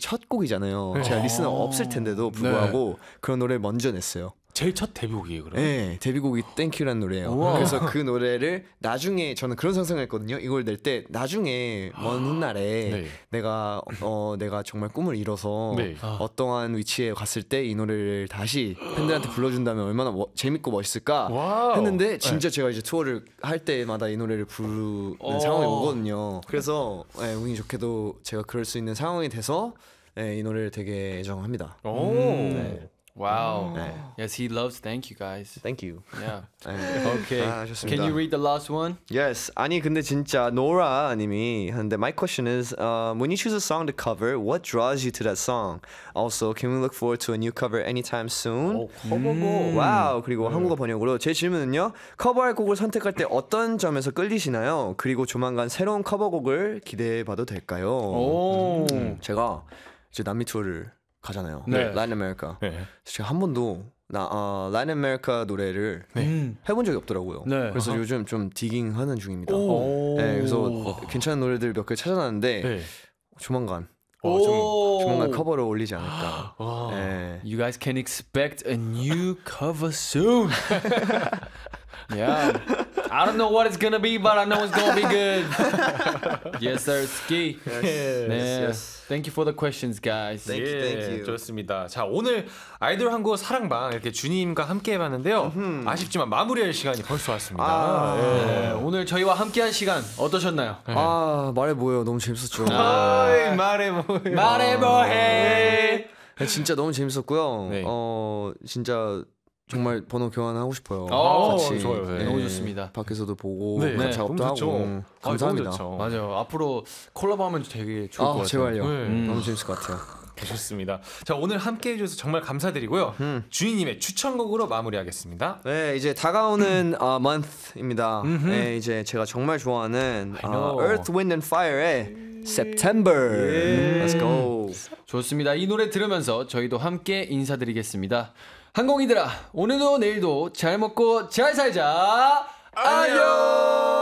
첫 곡이잖아요. 제가 리스너 없을 텐데도 불구하고 그런 노래를 먼저 냈어요. 제일 첫 데뷔곡이에요, 그럼? 네, 데뷔곡이 땡큐라는 노래예요. 그래서 그 노래를 나중에 저는 그런 상상을 했거든요. 이걸 낼 때 나중에 먼 훗날에 내가 정말 꿈을 이뤄서 어떠한 위치에 갔을 때 이 노래를 다시 팬들한테 불러준다면 얼마나 재밌고 멋있을까 했는데 진짜 제가 이제 투어를 할 때마다 이 노래를 부르는 상황이 오거든요. 그래서 운이 좋게도 제가 그럴 수 있는 상황이 돼서 이 노래를 되게 애정합니다. Wow. Yes, he loves. Thank you, guys. Thank you. Yeah. Okay. 좋습니다. Can you read the last one? Yes. 아니 근데 진짜 노라 님이 하는데 my question is when you choose a song to cover, what draws you to that song? Also, can we look forward to a new cover anytime soon? 커버곡. 와우. 그리고 한국어 번역으로 제 질문은요. 커버할 곡을 선택할 때 어떤 점에서 끌리시나요? 그리고 조만간 새로운 커버곡을 기대해봐도 될까요? 제가 이제 남미 투어를 가잖아요. 라틴 아메리카. 제가 한 번도 라틴 아메리카 노래를 해본 적이 없더라고요. 그래서 요즘 좀 디깅하는 중입니다. 그래서 괜찮은 노래들 몇 개 찾아놨는데 조만간 커버를 올리지 않을까. You guys can expect a new cover soon. Yeah. I don't know what it's gonna be, but I know it's gonna be good. Yes, sir. Ski. Yes. Thank you for the questions, guys. Thank you. 좋습니다. 자, 오늘 아이돌 한국어 사랑방 이렇게 주님과 함께 해봤는데요. 아쉽지만 마무리할 시간이 벌써 왔습니다. 오늘 저희와 함께한 시간 어떠셨나요? 말해 뭐예요. 너무 재밌었죠. 말해 뭐해. 진짜 너무 재밌었고요. 진짜 정말 번호 교환하고 싶어요. 같이. 좋아요. 너무 좋습니다. 밖에서도 보고 작업도 하고. 감사합니다. 맞아요. 앞으로 콜라보하면 되게 좋을 것 같아요. 제발요. 너무 재밌을 것 같아요. 좋습니다. 자, 오늘 함께 해주셔서 정말 감사드리고요. 주인님의 추천곡으로 마무리하겠습니다. 네, 이제 다가오는 month입니다. 네, 이제 제가 정말 좋아하는 Earth, Wind and Fire의 September. Let's go. 좋습니다. 이 노래 들으면서 저희도 함께 인사드리겠습니다. 항공이들아, 오늘도 내일도 잘 먹고 잘 살자. 안녕.